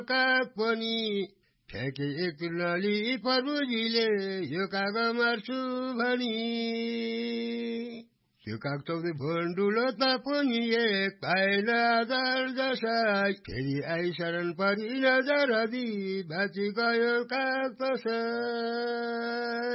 काग पनि ठेके एक नली प्रभुजीले यो काग मार्छु भनी यो काग चौधरी भोन्डुलो तापनि एक पाएन आधार जसा फेरि आई शरण परि नजर दि बाँची गयो काग तसा